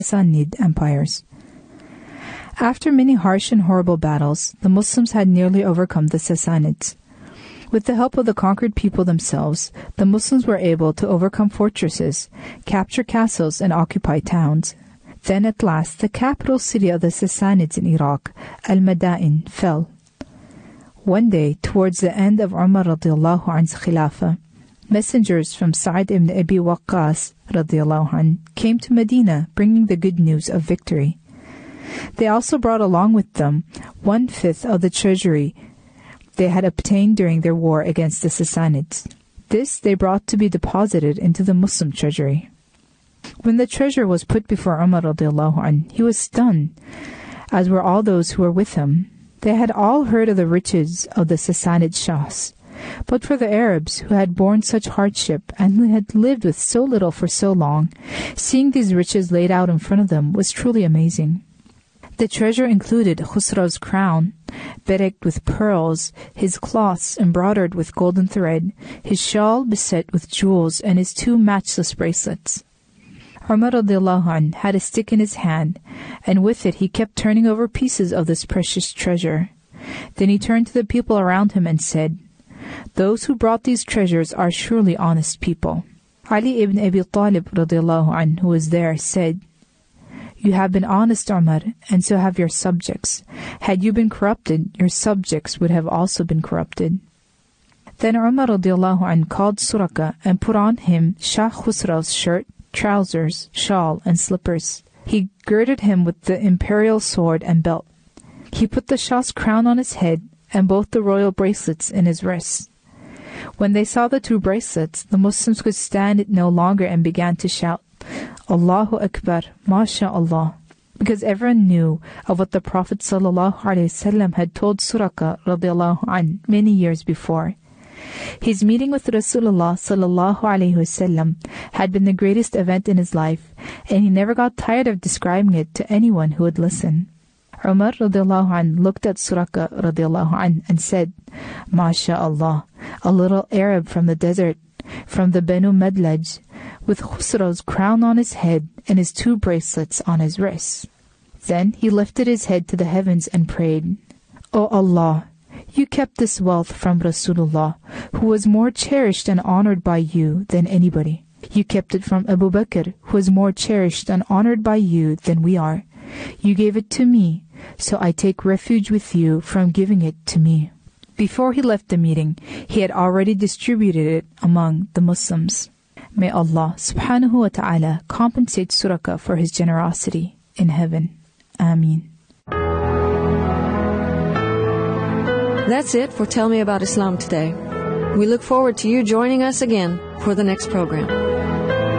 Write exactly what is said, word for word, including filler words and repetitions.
Sassanid empires. After many harsh and horrible battles, the Muslims had nearly overcome the Sassanids. With the help of the conquered people themselves, the Muslims were able to overcome fortresses, capture castles, and occupy towns. Then at last, the capital city of the Sassanids in Iraq, Al-Madain, fell. One day, towards the end of Umar radiallahu anhu's khilafah, messengers from Sa'd ibn Abi Waqqas radiallahu anh came to Medina bringing the good news of victory. They also brought along with them one-fifth of the treasury they had obtained during their war against the Sassanids. This they brought to be deposited into the Muslim treasury. When the treasure was put before Umar radiallahu anh, he was stunned, as were all those who were with him. They had all heard of the riches of the Sassanid Shahs, but for the Arabs who had borne such hardship and who had lived with so little for so long, seeing these riches laid out in front of them was truly amazing. The treasure included Khusraw's crown, bedecked with pearls, his cloths embroidered with golden thread, his shawl beset with jewels, and his two matchless bracelets. Umar radiallahu anh had a stick in his hand, and with it he kept turning over pieces of this precious treasure. Then he turned to the people around him and said, "Those who brought these treasures are surely honest people." Ali ibn Abi Talib radiallahu anh, who was there, said, "You have been honest, Umar, and so have your subjects. Had you been corrupted, your subjects would have also been corrupted." Then Umar radiallahu anh called Suraka and put on him Shah Khusraw's shirt, trousers, shawl, and slippers. He girded him with the imperial sword and belt. He put the Shah's crown on his head and both the royal bracelets in his wrists. When they saw the two bracelets, the Muslims could stand it no longer and began to shout, "Allahu Akbar, MashaAllah," because everyone knew of what the Prophet ﷺ had told Suraka radiallahu anh many years before. His meeting with Rasulullah sallallahu alaihi wasallam had been the greatest event in his life, and he never got tired of describing it to anyone who would listen. Umar radiallahu anh looked at Suraka radiallahu anh and said, "MashaAllah, a little Arab from the desert, from the Banu Madlaj, with Khusraw's crown on his head and his two bracelets on his wrists." Then he lifted his head to the heavens and prayed, "O Allah, you kept this wealth from Rasulullah, who was more cherished and honored by you than anybody. You kept it from Abu Bakr, who is more cherished and honored by you than we are. You gave it to me, so I take refuge with you from giving it to me." Before he left the meeting, he had already distributed it among the Muslims. May Allah subhanahu wa ta'ala compensate Suraka for his generosity in heaven. Ameen. That's it for Tell Me About Islam today. We look forward to you joining us again for the next program.